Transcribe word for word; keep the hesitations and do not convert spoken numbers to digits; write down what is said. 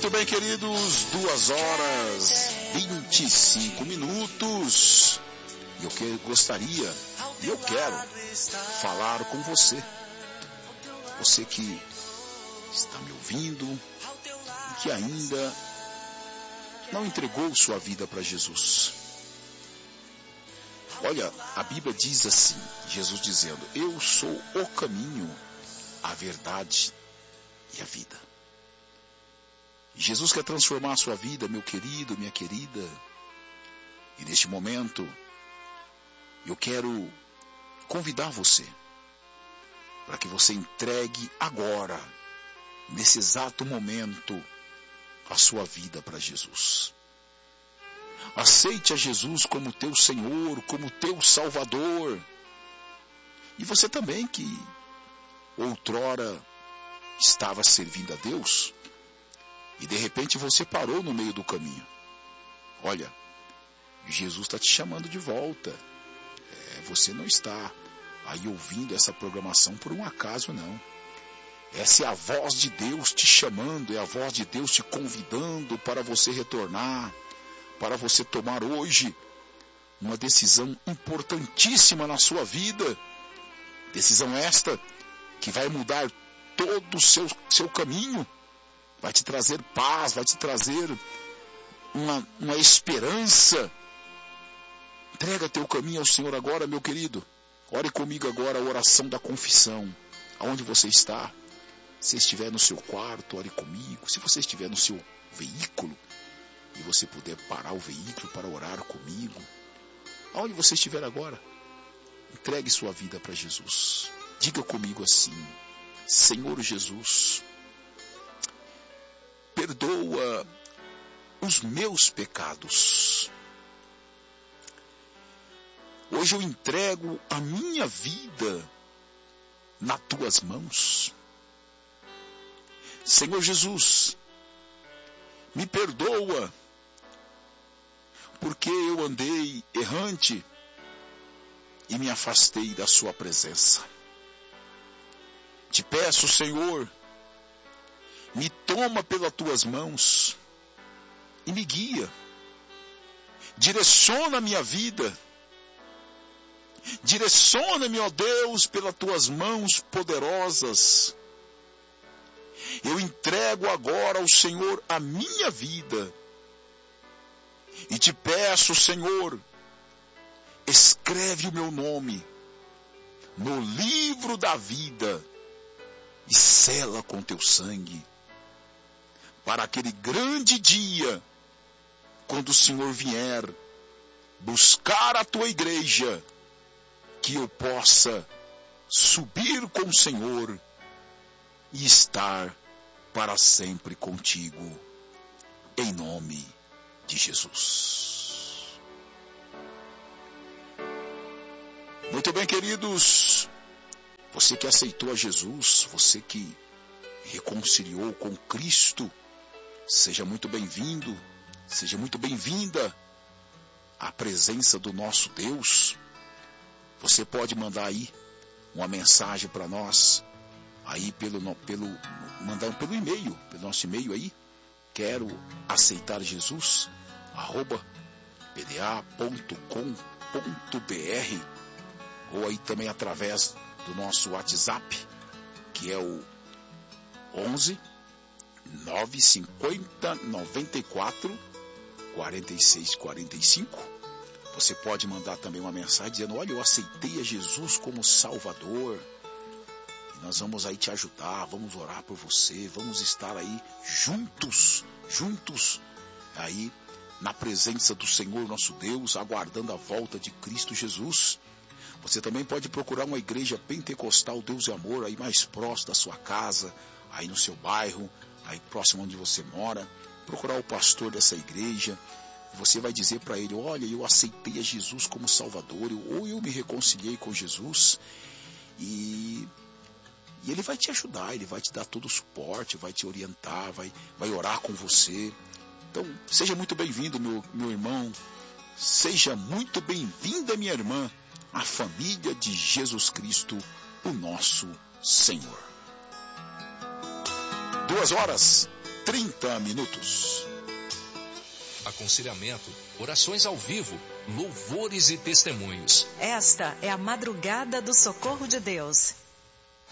Muito bem, queridos, duas horas, vinte e cinco minutos. E eu que gostaria, e eu quero falar com você. Você que está me ouvindo e que ainda não entregou sua vida para Jesus. Olha, a Bíblia diz assim, Jesus dizendo, eu sou o caminho, a verdade e a vida. Jesus quer transformar a sua vida, meu querido, minha querida. E neste momento, eu quero convidar você para que você entregue agora, nesse exato momento, a sua vida para Jesus. Aceite a Jesus como teu Senhor, como teu Salvador. E você também que outrora estava servindo a Deus e de repente você parou no meio do caminho. Olha, Jesus está te chamando de volta. É, você não está aí ouvindo essa programação por um acaso, não. Essa é a voz de Deus te chamando, é a voz de Deus te convidando para você retornar, para você tomar hoje uma decisão importantíssima na sua vida. Decisão esta que vai mudar todo o seu, seu caminho, vai te trazer paz, vai te trazer uma, uma esperança. Entrega teu caminho ao Senhor agora, meu querido. Ore comigo agora a oração da confissão. Aonde você está? Se estiver no seu quarto, ore comigo. Se você estiver no seu veículo e você puder parar o veículo para orar comigo, aonde você estiver agora, entregue sua vida para Jesus. Diga comigo assim, Senhor Jesus, perdoa os meus pecados. Hoje eu entrego a minha vida nas tuas mãos. Senhor Jesus, me perdoa, porque eu andei errante e me afastei da sua presença. Te peço, Senhor, me toma pelas tuas mãos e me guia. Direciona a minha vida. Direciona-me, ó Deus, pelas tuas mãos poderosas. Eu entrego agora ao Senhor a minha vida. E te peço, Senhor, escreve o meu nome no livro da vida e sela com teu sangue, para aquele grande dia, quando o Senhor vier buscar a tua igreja, que eu possa subir com o Senhor e estar para sempre contigo, em nome de Jesus. Muito bem, queridos, você que aceitou a Jesus, você que reconciliou com Cristo, seja muito bem-vindo, seja muito bem-vinda à presença do nosso Deus. Você pode mandar aí uma mensagem para nós, aí pelo, pelo, mandar pelo e-mail, pelo nosso e-mail aí, quero aceitar Jesus, arroba p d a ponto com ponto b r, ou aí também através do nosso WhatsApp, que é o onze nove cinquenta noventa e quatro quarenta e seis quarenta e cinco. Você pode mandar também uma mensagem dizendo, olha, eu aceitei a Jesus como Salvador. E nós vamos aí te ajudar, vamos orar por você, vamos estar aí juntos, juntos, aí na presença do Senhor nosso Deus, aguardando a volta de Cristo Jesus. Você também pode procurar uma igreja pentecostal Deus e Amor aí mais próximo da sua casa, aí no seu bairro, aí próximo onde você mora. Procurar o pastor dessa igreja. Você vai dizer para ele, olha, eu aceitei a Jesus como Salvador, eu, ou eu me reconciliei com Jesus, e, e ele vai te ajudar, ele vai te dar todo o suporte, vai te orientar, vai, vai orar com você. Então, seja muito bem-vindo, meu, meu irmão, seja muito bem-vinda, minha irmã, à família de Jesus Cristo, o nosso Senhor. Duas horas, trinta minutos. Aconselhamento, orações ao vivo, louvores e testemunhos. Esta é a madrugada do socorro de Deus.